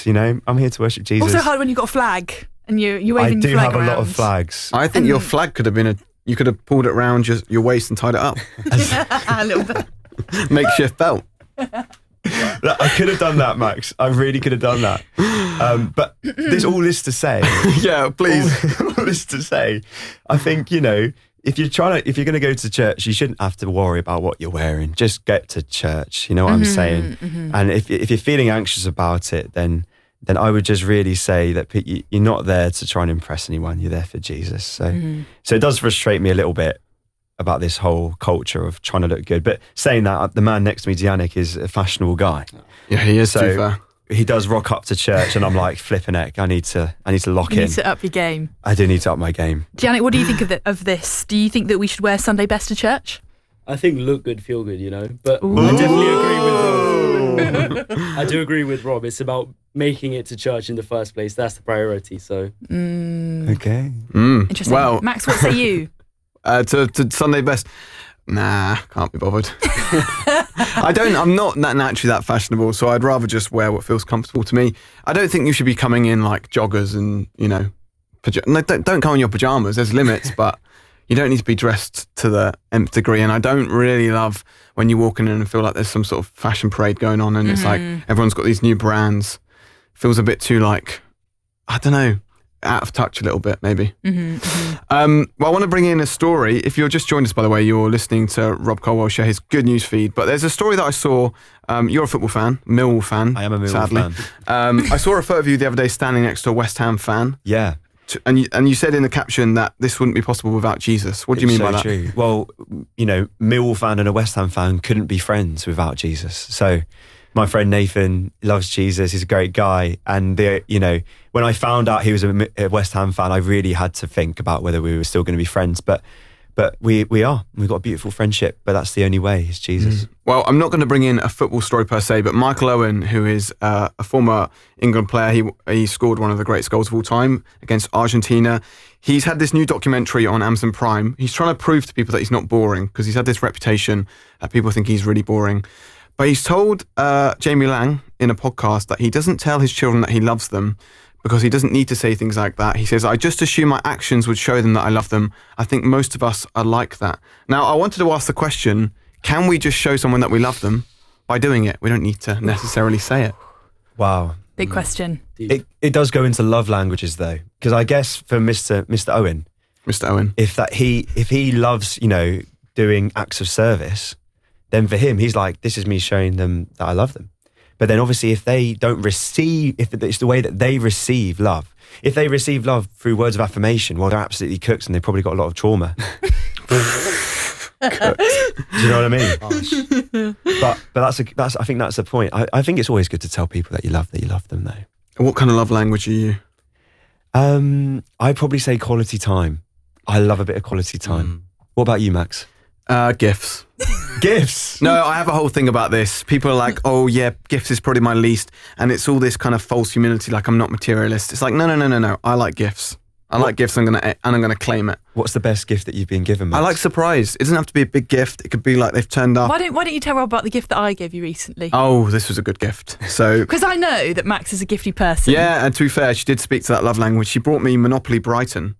Jesus, you know, I'm here to worship Jesus. Also hard when you've got a flag and you're waving I your do flag have around. a lot of flags. I think your flag could have been you could have pulled it around your waist and tied it up. A little bit. Makeshift belt. I could have done that, Max. I really could have done that. But there's all this to say. Yeah, please. All this to say. I think, you know, if you're going to go to church, you shouldn't have to worry about what you're wearing. Just get to church. You know what I'm saying? And if you're feeling anxious about it, then I would just really say that you're not there to try and impress anyone. You're there for Jesus. So it does frustrate me a little bit about this whole culture of trying to look good. But saying that, the man next to me, Yannick, is a fashionable guy. Yeah, he is, so too fair. He does rock up to church and I'm like, flipping heck, I need to lock in. You need to up your game. I do need to up my game. Janet, what do you think of this? Do you think that we should wear Sunday best to church? I think look good, feel good, you know. But Ooh. I definitely agree with Rob. I do agree with Rob. It's about making it to church in the first place. That's the priority. So Okay. Interesting. Well, Max, what say you? to Sunday best. Nah, can't be bothered. I'm not naturally that fashionable, so I'd rather just wear what feels comfortable to me. I don't think you should be coming in like joggers and, you know, don't come in your pajamas. There's limits, but you don't need to be dressed to the nth degree. And I don't really love when you walk in and feel like there's some sort of fashion parade going on and it's like everyone's got these new brands. Feels a bit too like, I don't know, out of touch a little bit, maybe. Well, I want to bring in a story. If you're just joined us, by the way, you're listening to Rob Colwell share his good news feed. But there's a story that I saw. You're a football fan, Millwall fan. I am a Millwall fan. I saw a photo of you the other day standing next to a West Ham fan. Yeah. And you said in the caption that this wouldn't be possible without Jesus. What do you mean by that? True. Well, you know, Millwall fan and a West Ham fan couldn't be friends without Jesus. So my friend Nathan loves Jesus. He's a great guy. And, you know, when I found out he was a West Ham fan, I really had to think about whether we were still going to be friends. But we are. We've got a beautiful friendship, but that's the only way, is Jesus. Well, I'm not going to bring in a football story per se, but Michael Owen, who is a former England player, he scored one of the greatest goals of all time against Argentina. He's had this new documentary on Amazon Prime. He's trying to prove to people that he's not boring, because he's had this reputation that people think he's really boring. But he's told Jamie Lang in a podcast that he doesn't tell his children that he loves them because he doesn't need to say things like that. He says, I just assume my actions would show them that I love them. I think most of us are like that. Now, I wanted to ask the question, can we just show someone that we love them by doing it? We don't need to necessarily say it. Wow. Big question. It does go into love languages, though, because I guess for Mr. Owen, if he loves, you know, doing acts of service, then for him, he's like, this is me showing them that I love them. But then obviously if they don't receive, if it's the way that they receive love, if they receive love through words of affirmation, well, they're absolutely cooked and they've probably got a lot of trauma. Do you know what I mean? But I think that's the point. I think it's always good to tell people that you love them, though. What kind of love language are you? I'd probably say quality time. I love a bit of quality time. What about you, Max? Gifts. Gifts? No, I have a whole thing about this. People are like, oh yeah, gifts is probably my least. And it's all this kind of false humility, like I'm not materialist. It's like, no. I like gifts. I like gifts, I'm gonna claim it. What's the best gift that you've been given, Max? I like surprise. It doesn't have to be a big gift. It could be like they've turned up. Why don't you tell Rob about the gift that I gave you recently? Oh, this was a good gift. So because I know that Max is a gifty person. Yeah, and to be fair, she did speak to that love language. She brought me Monopoly Brighton.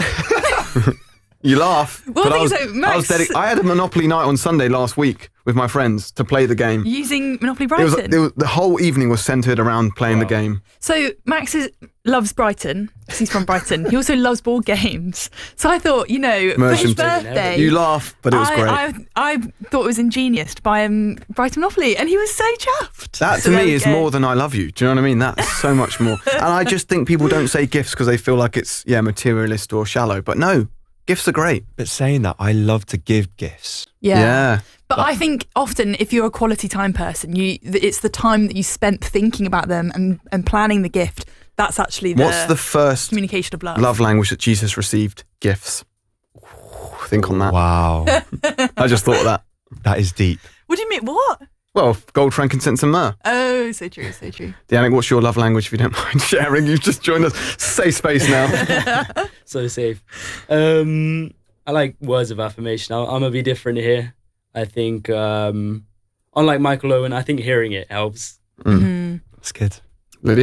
You laugh. Well, but Max, I had a Monopoly night on Sunday last week with my friends to play the game. Using Monopoly Brighton? The whole evening was centred around playing the game. So Max loves Brighton, because he's from Brighton. He also loves board games. So I thought, you know, for his birthday... You laugh, but it was great. I thought it was ingenious to buy him Brighton Monopoly, and he was so chuffed. That to me is more than I love you. Do you know what I mean? That's so much more. And I just think people don't say gifts because they feel like it's, materialist or shallow. But no, gifts are great. But saying that, I love to give gifts. Yeah. But I think often if you're a quality time person, it's the time that you spent thinking about them and planning the gift. That's actually What's the first communication of love language that Jesus received? Gifts. Think on that. Wow. I just thought of that. That is deep. What do you mean? What? Well, gold, frankincense and myrrh. Oh, so true, so true. Yannick, what's your love language, if you don't mind sharing? You've just joined us. Safe space now. So safe. I like words of affirmation. I'm going to be different here. I think, unlike Michael Owen, I think hearing it helps. That's good. Lydia?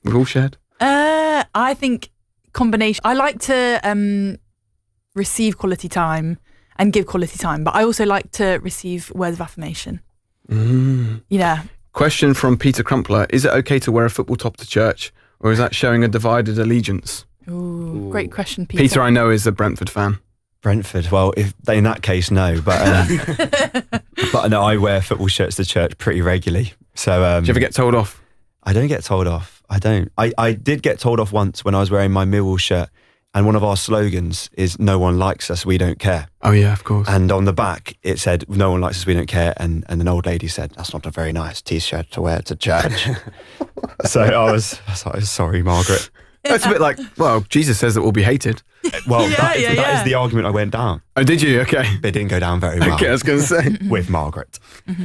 we've all shared? I think combination. I like to receive quality time and give quality time, but I also like to receive words of affirmation. Yeah. Question from Peter Crumpler. Is it okay to wear a football top to church, or is that showing a divided allegiance? Ooh, great question, Peter. Peter, I know, is a Brentford fan. Brentford. Well, if in that case, no. But but no, I wear football shirts to church pretty regularly. So Do you ever get told off? I don't get told off. I don't. I did get told off once when I was wearing my Millwall shirt, and one of our slogans is "No one likes us, we don't care." Oh yeah, of course. And on the back it said "No one likes us, we don't care," and an old lady said, "That's not a very nice T-shirt to wear to church." So I was like, "Sorry, Margaret." It's a bit like, well, Jesus says that we'll be hated. Well, that is the argument I went down. Oh, did you? Okay. But it didn't go down very well. Okay, I was going to say. With Margaret.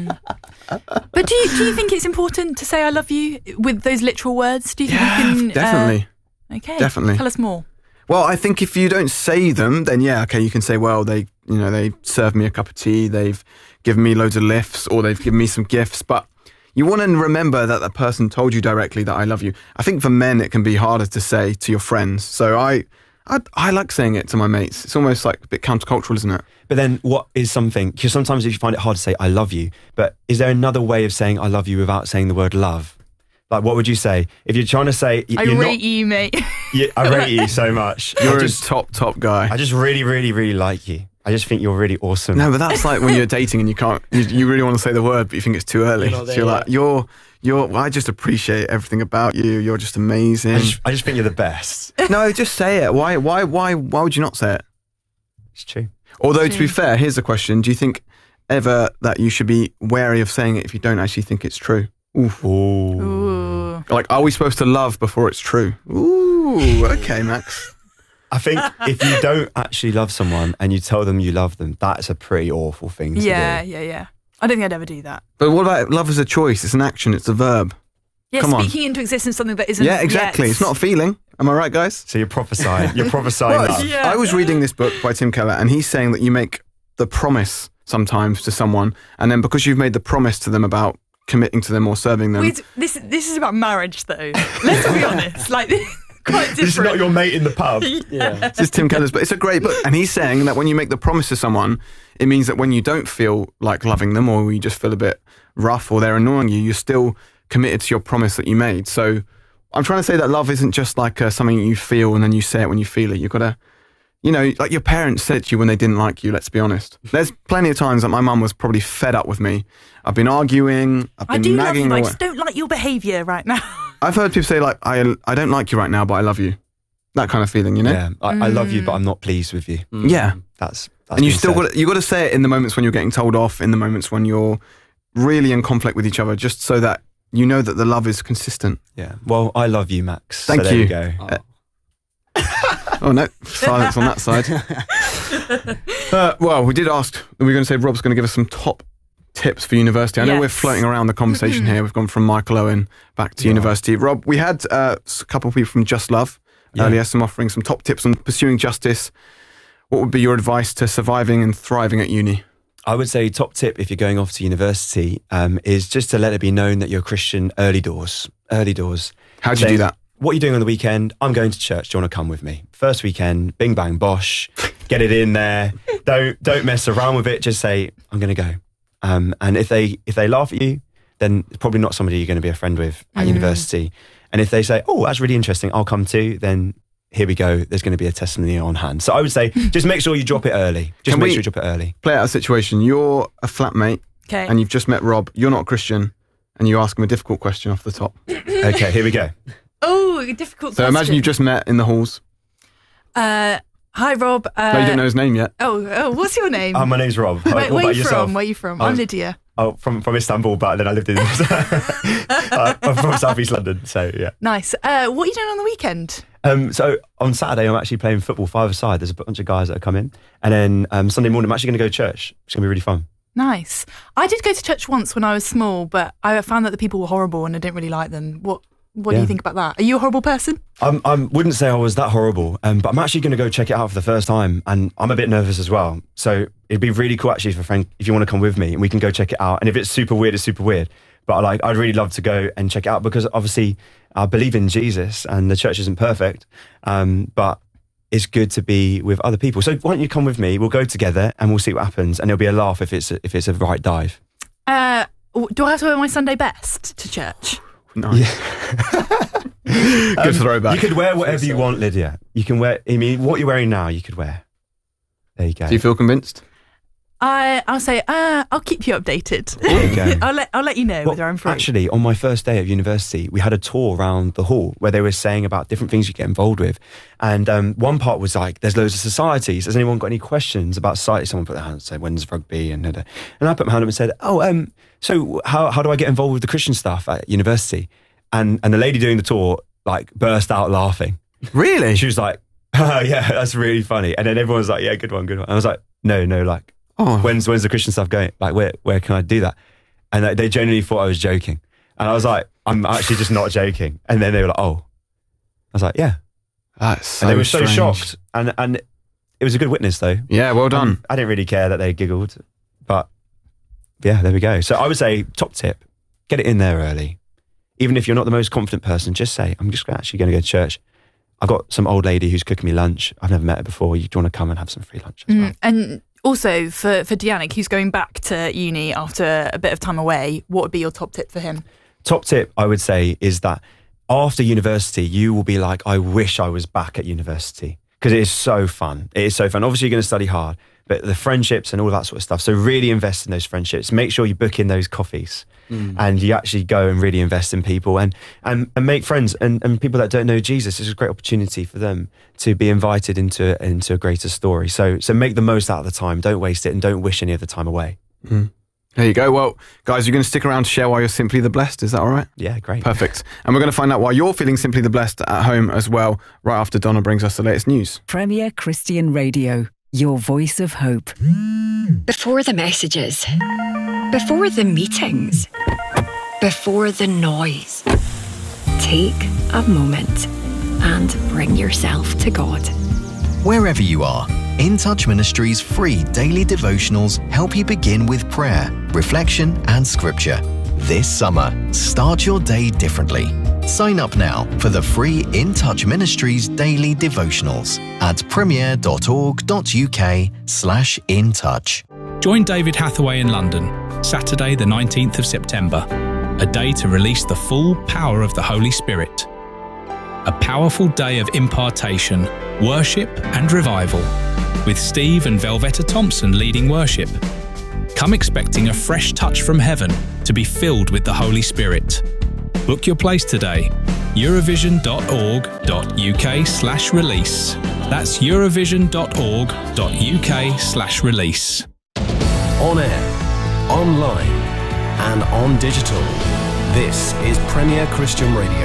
But do you think it's important to say I love you with those literal words? Do you think you can... definitely. Okay. Definitely. Tell us more. Well, I think if you don't say them, then yeah, okay, you can say, well, they served me a cup of tea, they've given me loads of lifts, or they've given me some gifts, but you want to remember that that person told you directly that I love you. I think for men, it can be harder to say to your friends. So I like saying it to my mates. It's almost like a bit countercultural, isn't it? But then what is something, because sometimes if you find it hard to say I love you, but is there another way of saying I love you without saying the word love? Like, what would you say? If you're trying to say... I rate you, mate. I rate you so much. You're a top guy. I just really, really, really like you. I just think you're really awesome. No, but that's like when you're dating and you can't... You really want to say the word, but you think it's too early. So you're like, I just appreciate everything about you. You're just amazing. I just think you're the best. No, just say it. Why would you not say it? It's true. Although, to be fair, here's the question. Do you think ever that you should be wary of saying it if you don't actually think it's true? Oof. Ooh. Like, are we supposed to love before it's true? Ooh, okay, Max. I think if you don't actually love someone and you tell them you love them, that's a pretty awful thing to do. Yeah. I don't think I'd ever do that. But what about love is a choice? It's an action. It's a verb. Yeah, Come on. speaking into existence something that isn't. Yeah, exactly. yet. It's not a feeling. Am I right, guys? So you're prophesying. You're prophesying Well, love. Yeah. I was reading this book by Tim Keller, and he's saying that you make the promise sometimes to someone, and then because you've made the promise to them about committing to them or serving them. This is about marriage, though. Let's be honest. Like, quite different. This is not your mate in the pub. Yeah. This is Tim Keller's, but it's a great book. And he's saying that when you make the promise to someone, it means that when you don't feel like loving them, or you just feel a bit rough, or they're annoying you, you're still committed to your promise that you made. So I'm trying to say that love isn't just like something you feel and then you say it when you feel it. You've got to, like your parents said to you when they didn't like you, let's be honest. There's plenty of times that my mum was probably fed up with me. I've been arguing, I've been I do love nagging you, I away. just don't like your behaviour right now. I've heard people say like, I don't like you right now, but I love you. That kind of feeling, you know? Yeah, I love you, but I'm not pleased with you. Yeah. That's And you been still said. got to say it in the moments when you're getting told off, in the moments when you're really in conflict with each other, just so that you know that the love is consistent. Yeah. Well, I love you, Max. Thank so there you. you go. Oh no, silence on that side. Well, we did ask, we were going to say Rob's going to give us some top tips for university. I know Yes. we're floating around the conversation here. We've gone from Michael Owen back to university. Rob, we had a couple of people from Just Love earlier, some offering some top tips on pursuing justice. What would be your advice to surviving and thriving at uni? I would say top tip if you're going off to university is just to let it be known that you're a Christian early doors. Early doors. How do you do that? What are you doing on the weekend? I'm going to church. Do you want to come with me? First weekend, bing bang bosh, get it in there. Don't mess around with it. Just say, I'm going to go. And if they laugh at you, then it's probably not somebody you're going to be a friend with at university. And if they say, oh, that's really interesting, I'll come too, then here we go. There's going to be a testimony on hand. So I would say, just make sure you drop it early. Just make sure you drop it early. Play out a situation. You're a flatmate Okay. and you've just met Rob. You're not a Christian and you ask him a difficult question off the top. Okay, here we go. Oh, difficult So question. imagine you've just met in the halls. Hi, Rob. No, you don't know his name yet. Oh, what's your name? My name's Rob. Where What are about you yourself? from? Where are you from? I I'm was- Lydia. Oh, from Istanbul, but then I lived in I'm from South East London, so yeah. Nice. What are you doing on the weekend? So on Saturday, I'm actually playing football 5-a-side. There's a bunch of guys that have come in, and then Sunday morning, I'm actually going to go to church. It's going to be really fun. Nice. I did go to church once when I was small, but I found that the people were horrible and I didn't really like them. What do you think about that? Are you a horrible person? I wouldn't say I was that horrible, but I'm actually going to go check it out for the first time, and I'm a bit nervous as well. So it'd be really cool actually for Frank if you want to come with me, and we can go check it out. And if it's super weird, it's super weird. But like, I'd really love to go and check it out, because obviously I believe in Jesus and the church isn't perfect, but it's good to be with other people. So why don't you come with me? We'll go together and we'll see what happens, and there'll be a laugh if it's a right dive. Do I have to wear my Sunday best to church? Nice. Good throwback. You could wear whatever you want, Lydia. You can wear, I mean, what you're wearing now, you could wear. There you go. Do you feel convinced? I'll say, I'll keep you updated. There you go. I'll let you know whether I'm free. Actually, on my first day of university, we had a tour around the hall where they were saying about different things you get involved with. And one part was like, there's loads of societies. Has anyone got any questions about society? Someone put their hand and said, when's rugby? And I put my hand up and said, so how do I get involved with the Christian stuff at university? And the lady doing the tour like burst out laughing. Really? She was like, oh, yeah, that's really funny. And then everyone was like, yeah, good one. And I was like, no, like, when's the Christian stuff going? Like, where can I do that? And they genuinely thought I was joking. And I was like, I'm actually just not joking. And then they were like, oh. I was like, yeah. That's so And they were so strange. shocked. And it was a good witness, though. Yeah, well done. I didn't really care that they giggled. But yeah, there we go. So I would say, top tip, get it in there early. Even if you're not the most confident person, just say, I'm just actually going to go to church. I've got some old lady who's cooking me lunch. I've never met her before. You want to come and have some free lunch as well? And also for Dianic, who's going back to uni after a bit of time away, what would be your top tip for him? Top tip, I would say, is that after university, you will be like, I wish I was back at university, because it is so fun. It is so fun. Obviously, you're going to study hard, but the friendships and all that sort of stuff. So really invest in those friendships. Make sure you book in those coffees and you actually go and really invest in people and make friends and people that don't know Jesus. It's a great opportunity for them to be invited into a greater story. So make the most out of the time. Don't waste it and don't wish any of the time away. There you go. Well, guys, you're going to stick around to share why you're simply the blessed. Is that all right? Yeah, great. Perfect. And we're going to find out why you're feeling simply the blessed at home as well, right after Donna brings us the latest news. Premier Christian Radio, your voice of hope. Before the messages, before the meetings, before the noise, take a moment and bring yourself to God. Wherever you are, In Touch Ministries' free daily devotionals help you begin with prayer, reflection, and scripture. This summer, start your day differently. Sign up now for the free In Touch Ministries daily devotionals at premier.org.uk/intouch. Join David Hathaway in London, Saturday the 19th of September, a day to release the full power of the Holy Spirit. A powerful day of impartation, worship and revival, with Steve and Velveta Thompson leading worship. Come expecting a fresh touch from heaven to be filled with the Holy Spirit. Book your place today, eurovision.org.uk/release. That's eurovision.org.uk/release. On air, online, and on digital. This is Premier Christian Radio.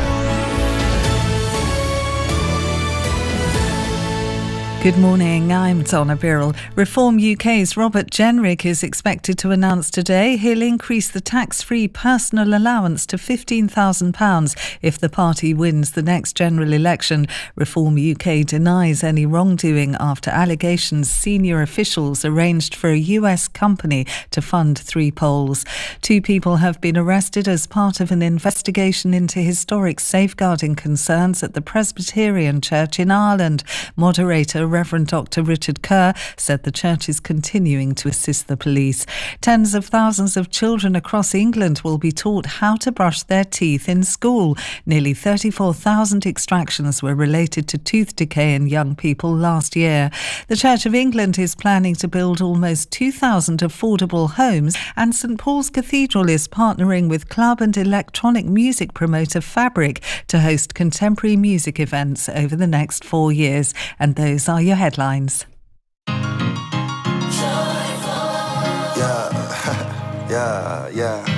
Good morning, I'm Donna Birrell. Reform UK's Robert Jenrick is expected to announce today he'll increase the tax-free personal allowance to £15,000 if the party wins the next general election. Reform UK denies any wrongdoing after allegations senior officials arranged for a US company to fund 3 polls. 2 people have been arrested as part of an investigation into historic safeguarding concerns at the Presbyterian Church in Ireland. Moderator Reverend Dr. Richard Kerr said the church is continuing to assist the police. Tens of thousands of children across England will be taught how to brush their teeth in school. Nearly 34,000 extractions were related to tooth decay in young people last year. The Church of England is planning to build almost 2,000 affordable homes, and St Paul's Cathedral is partnering with club and electronic music promoter Fabric to host contemporary music events over the next 4 years. And those are your headlines. Yeah, yeah.